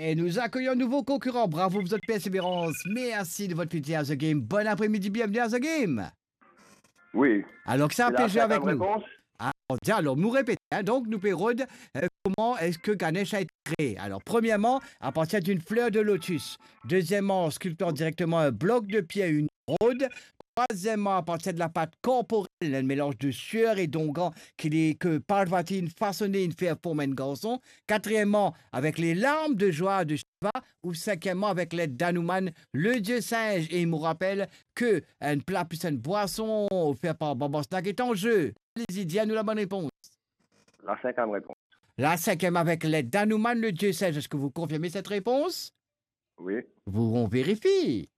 Et nous accueillons un nouveau concurrent. Bravo pour votre persévérance. Merci de votre fidélité à The Game. Bon après-midi, bienvenue à The Game. Oui. Alors que c'est un C'est la plaisir avec cinquième nous. réponse. Alors, nous répétons. Donc, nous pérode comment est-ce que Ganesh a été créé. Alors, premièrement, à partir d'une fleur de lotus. Deuxièmement, en sculptant directement un bloc de pierre, une rôde. Troisièmement, à partir de la pâte corporelle, un mélange de sueur et d'onguent que Parvati façonnait une faire pour un garçon. Quatrièmement, avec les larmes de joie de Shiva. Ou cinquièmement, avec l'aide d'Hanuman, le dieu singe. Et il me rappelle que un plat plus une boisson offerte par Baba Snack est en jeu. Allez-y, dis-nous la bonne réponse. La cinquième réponse. La cinquième avec l'aide d'Hanuman, le dieu singe. Est-ce que vous confirmez cette réponse? Oui. On vérifie.